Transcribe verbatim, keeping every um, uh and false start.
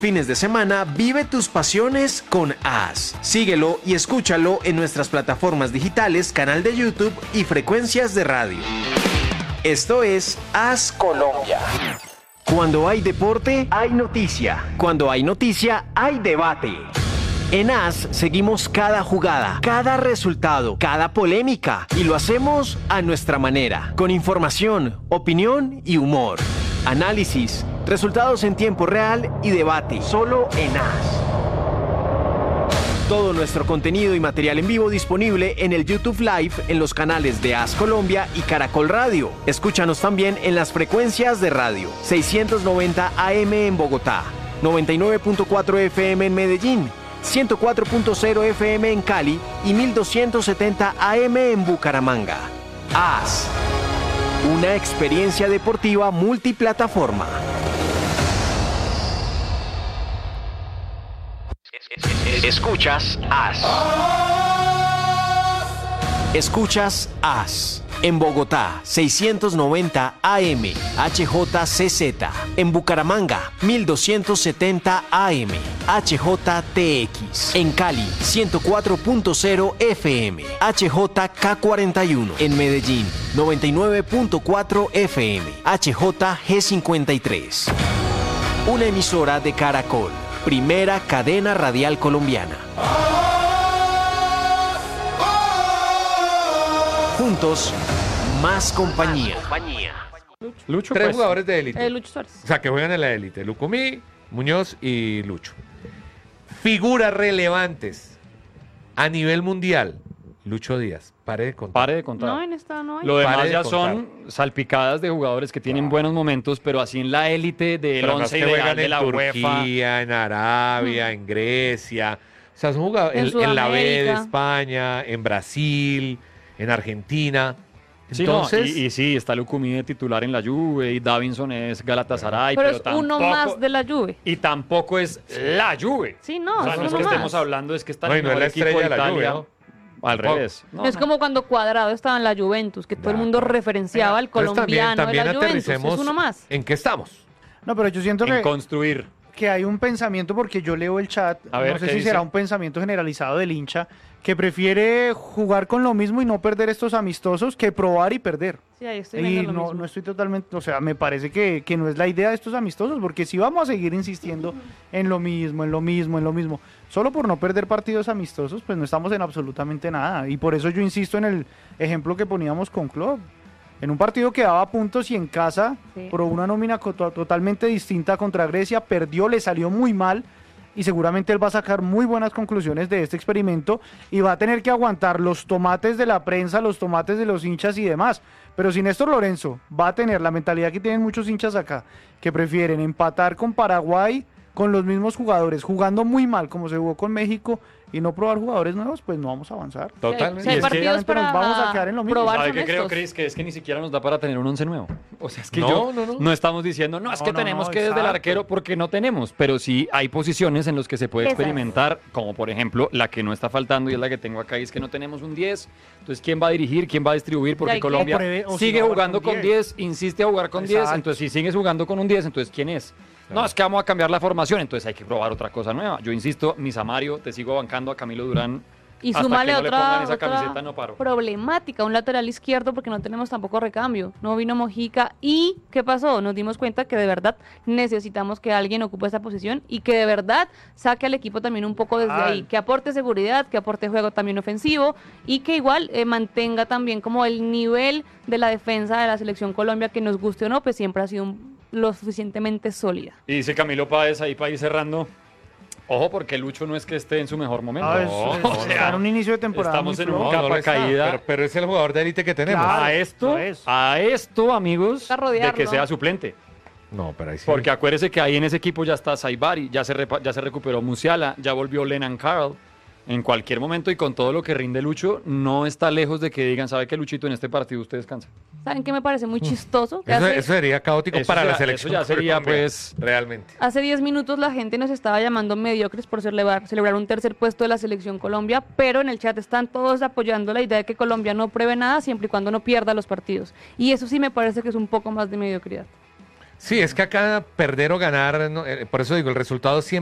Fines de semana, vive tus pasiones con As. Síguelo y escúchalo en nuestras plataformas digitales, canal de YouTube y frecuencias de radio. Esto es As Colombia. Cuando hay deporte, hay noticia. Cuando hay noticia, hay debate. En As seguimos cada jugada, cada resultado, cada polémica y lo hacemos a nuestra manera, con información, opinión y humor. Análisis, resultados en tiempo real y debate, solo en As. Todo nuestro contenido y material en vivo disponible en el YouTube Live en los canales de As Colombia y Caracol Radio. Escúchanos también en las frecuencias de radio, seiscientos noventa A M en Bogotá, noventa y nueve punto cuatro F M en Medellín, ciento cuatro punto cero F M en Cali y mil doscientos setenta A M en Bucaramanga. As. Una experiencia deportiva multiplataforma. Escuchas As. Escuchas As. En Bogotá, seiscientos noventa A M, H J C Z. En Bucaramanga, mil doscientos setenta A M, H J T X. En Cali, ciento cuatro punto cero F M, H J K cuarenta y uno. En Medellín, noventa y nueve punto cuatro F M, H J G cincuenta y tres. Una emisora de Caracol, primera cadena radial colombiana. Juntos, más compañía. Lucho, Tres pues. jugadores de élite. Eh, Lucho Suárez. O sea, que juegan en la élite. Lucumí, Muñoz y Lucho. Figuras relevantes a nivel mundial. Lucho Díaz. Pare de contar. Pare de contar. No, en esta no hay. Lo demás Pare ya de son salpicadas de jugadores que tienen Wow. buenos momentos, pero así en la élite del Pero once que ideal juegan de en la UEFA. Turquía, en Arabia, Mm. en Grecia. O sea, son jugadores En en, en la B de Sudamérica. España, en Brasil, en Argentina. Sí, no, Entonces, y, y sí, está Lucumí de titular en la Juve y Davinson es Galatasaray, pero, pero, es tampoco, uno más de la Juve. y tampoco es la Juve. Sí, no, O sea, es no es uno que más. estemos hablando, es que está No, y el no es mejor la equipo estrella de de la Italia. Juve, ¿no? Al Tampoco. revés. No, es no. como cuando Cuadrado estaba en la Juventus, que todo el mundo referenciaba al Entonces, colombiano también, de la también Juventus. aterricemos Es uno más. ¿En qué estamos? No, pero yo siento En que, construir. que hay un pensamiento, porque yo leo el chat, A ver, no sé ¿qué si dice? será un pensamiento generalizado del hincha, que prefiere jugar con lo mismo y no perder estos amistosos que probar y perder. Sí, ahí estoy Y viendo lo no, mismo. no estoy totalmente, o sea, me parece que, que no es la idea de estos amistosos, porque si vamos a seguir insistiendo en lo mismo, en lo mismo, en lo mismo, solo por no perder partidos amistosos, pues no estamos en absolutamente nada. Y por eso yo insisto en el ejemplo que poníamos con Klopp. En un partido que daba puntos y en casa, Sí. por una nómina co- to- totalmente distinta contra Grecia, perdió, le salió muy mal y seguramente él va a sacar muy buenas conclusiones de este experimento y va a tener que aguantar los tomates de la prensa, los tomates de los hinchas y demás. Pero si Néstor Lorenzo va a tener la mentalidad que tienen muchos hinchas acá, que prefieren empatar con Paraguay con los mismos jugadores, jugando muy mal como se jugó con México y no probar jugadores nuevos, pues no vamos a avanzar. Totalmente. Si hay Y es que partidos para nos vamos a quedar en lo mismo. probar ¿Sabe son qué creo, estos. Cris? Que es que ni siquiera nos da para tener un once nuevo. O sea, es que No, yo no, no. estamos diciendo, no, es No, que no, tenemos no, que desde el exacto. arquero porque no tenemos. Pero sí hay posiciones en las que se puede Esas. experimentar, como por ejemplo la que no está faltando y es la que tengo acá, y es que no tenemos un diez. Entonces, ¿quién va a dirigir? ¿Quién va a distribuir? Ya Porque hay que- Colombia O pruebe- o si sigue va a jugar jugando con con diez, insiste a jugar con diez. Exacto. Entonces, si sigues jugando con un diez, entonces ¿quién es? No, es que vamos a cambiar la formación, entonces hay que probar otra cosa nueva. Yo insisto, mi Samario, te sigo bancando a Camilo Durán. Y Hasta súmale que no le otra, pongan esa otra camiseta, no paro. problemática, un lateral izquierdo porque no tenemos tampoco recambio. No vino Mojica. ¿Y qué pasó? Nos dimos cuenta que de verdad necesitamos que alguien ocupe esa posición y que de verdad saque al equipo también un poco desde Ah. ahí. Que aporte seguridad, que aporte juego también ofensivo y que igual eh, mantenga también como el nivel de la defensa de la selección Colombia, que nos guste o no, pues siempre ha sido un- lo suficientemente sólida. Y dice Camilo Páez ahí para ir cerrando. Ojo, porque Lucho no es que esté en su mejor momento. Ah, es- No, es- o está sea, en un inicio de temporada estamos muy en un flojo. capa lo está, caída. Pero, pero es el jugador de élite que tenemos. Claro. a esto, lo es. a esto, amigos, A de rodearlo. que sea suplente. No, pero ahí sí. Porque acuérdese que ahí en ese equipo ya está Saibari, ya se, repa- ya se recuperó Musiala, ya volvió Lennon Carl. En cualquier momento y con todo lo que rinde Lucho, no está lejos de que digan, ¿sabe qué, Luchito? En este partido usted descansa. ¿Saben qué me parece muy chistoso? Que Eso, hace- eso sería caótico Eso para ya- la selección. eso ya sería, Colombia, pues, realmente. Hace diez minutos la gente nos estaba llamando mediocres por celebrar, celebrar un tercer puesto de la selección Colombia, pero en el chat están todos apoyando la idea de que Colombia no pruebe nada siempre y cuando no pierda los partidos. Y eso sí me parece que es un poco más de mediocridad. Sí, es que acá perder o ganar, no, eh, por eso digo, el resultado siempre